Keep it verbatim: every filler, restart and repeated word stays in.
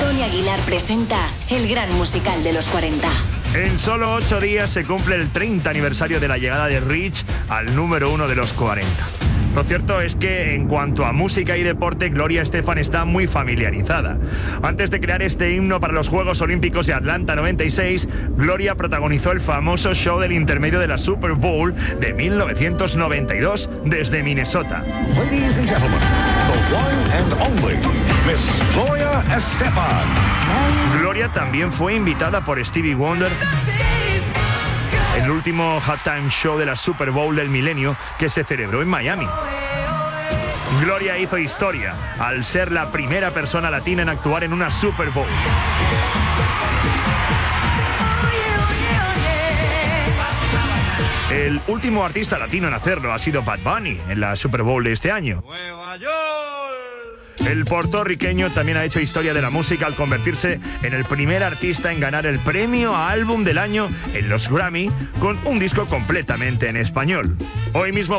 Tony Aguilar presenta el gran musical de los cuarenta. En solo ocho días se cumple el treinta aniversario de la llegada de Rich al número uno de los cuarenta. Lo cierto es que en cuanto a música y deporte, Gloria Estefan está muy familiarizada. Antes de crear este himno para los Juegos Olímpicos de Atlanta noventa y seis, Gloria protagonizó el famoso show del intermedio de la Super Bowl de mil novecientos noventa y dos desde Minnesota. Ladies and gentlemen, the one and only Miss Gloria Estefan. Gloria también fue invitada por Stevie Wonder en el último halftime show de la Super Bowl del milenio que se celebró en Miami. Gloria hizo historia al ser la primera persona latina en actuar en una Super Bowl. El último artista latino en hacerlo ha sido Bad Bunny en la Super Bowl de este año. ¡Nueva York! El puertorriqueño también ha hecho historia de la música al convertirse en el primer artista en ganar el premio a álbum del año en los Grammy con un disco completamente en español. Hoy mismo